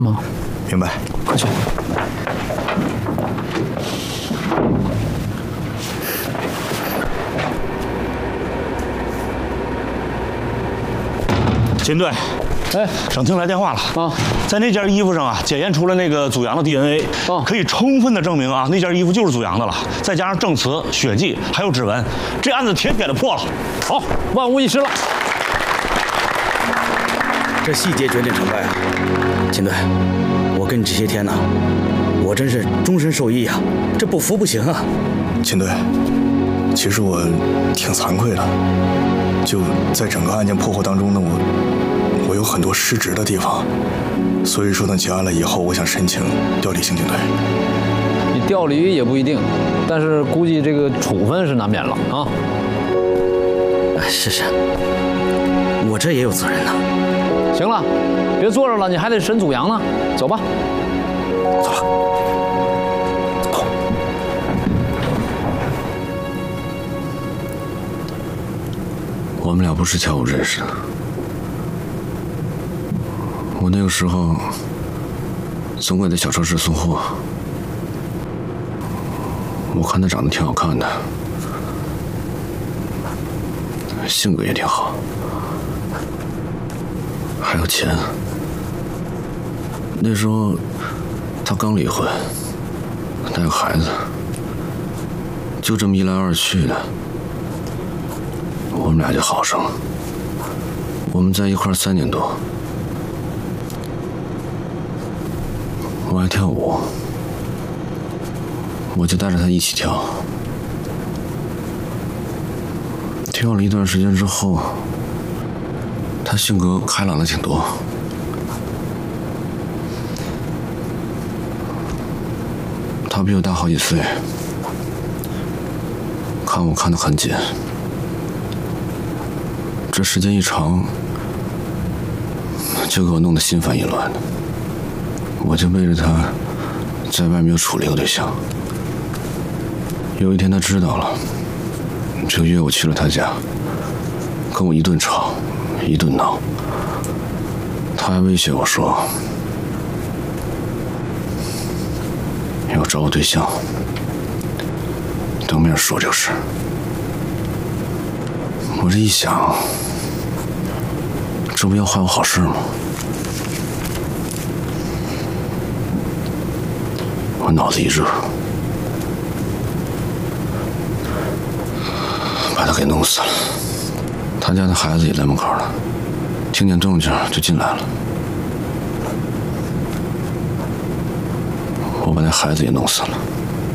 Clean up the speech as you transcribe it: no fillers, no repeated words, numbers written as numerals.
吗？ 明白。 快去。 秦队， 哎， 省厅来电话了啊， 在那件衣服上啊，检验出了那个祖阳的 DNA，可以充分的证明啊，那件衣服就是祖阳的了。再加上证词、血迹还有指纹，这案子铁的破了。 好，万无一失了。 这细节决定成败啊，秦队，我跟你这些天呢，我真是终身受益啊，这不服不行啊。 秦队，其实我挺惭愧的，就在整个案件破获当中呢，我有很多失职的地方，所以说呢，结案了以后，我想申请调离刑警队。 你调离也不一定，但是估计这个处分是难免了啊。 是，我这也有责任呢。 行了，别坐着了，你还得审祖阳呢。走吧。 走吧。 我们俩不是跳舞认识的。我那个时候总给他小超市送货，我看他长得挺好看的，性格也挺好，还有钱。那时候他刚离婚，带个孩子，就这么一来二去的，我们俩就好上了。我们在一块3年多。我爱跳舞，我就带着他一起跳。跳了一段时间之后，他性格开朗了挺多。他比我大好几岁，看我看得很紧。这时间一长，就给我弄得心烦意乱的。我就背着他，在外面又处了一个对象。有一天他知道了，就约我去了他家，跟我一顿吵，一顿闹。他还威胁我说，要找我对象，当面说就是。我这一想，这不要坏我好事吗？我脑子一热，把他给弄死了。他家的孩子也在门口了，听见动静就进来了。我把那孩子也弄死了。